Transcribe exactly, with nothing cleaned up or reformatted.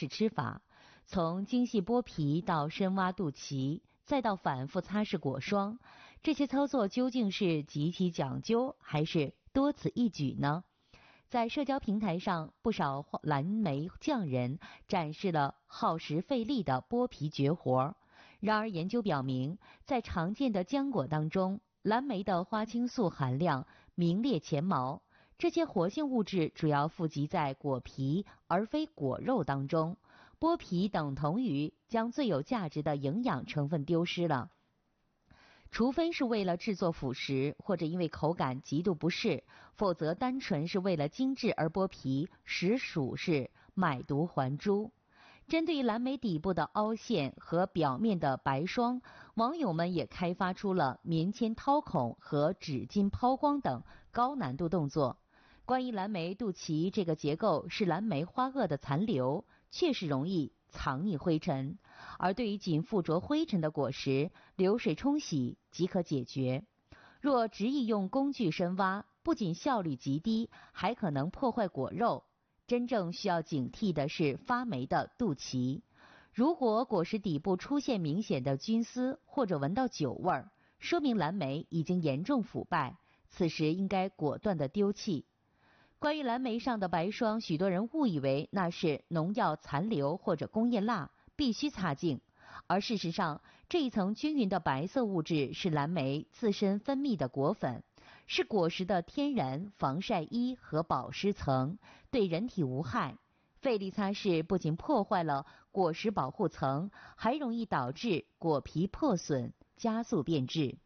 式吃法，从精细剥皮到深挖肚脐，再到反复擦拭果霜，这些操作究竟是极其讲究，还是多此一举呢？在社交平台上，不少蓝莓匠人展示了耗时费力的剥皮绝活。然而，研究表明，在常见的浆果当中，蓝莓的花青素含量名列前茅。这些活性物质主要富集在果皮，而非果肉当中。剥皮等同于将最有价值的营养成分丢失了。除非是为了制作辅食，或者因为口感极度不适，否则单纯是为了精致而剥皮，实属是买椟还珠。针对蓝莓底部的凹陷和表面的白霜，网友们也开发出了棉签掏孔和纸巾抛光等高难度动作。关于蓝莓肚脐这个结构是蓝莓花萼的残留，确实容易藏匿灰尘，而对于仅附着灰尘的果实，流水冲洗即可解决。若执意用工具深挖，不仅效率极低，还可能破坏果肉。真正需要警惕的是发霉的肚脐。如果果实底部出现明显的菌丝或者闻到酒味，说明蓝莓已经严重腐败，此时应该果断的丢弃。关于蓝莓上的白霜，许多人误以为那是农药残留或者工业蜡，必须擦净。而事实上，这一层均匀的白色物质是蓝莓自身分泌的果粉，是果实的天然防晒衣和保湿层，对人体无害。费力擦拭不仅破坏了果实保护层，还容易导致果皮破损，加速变质。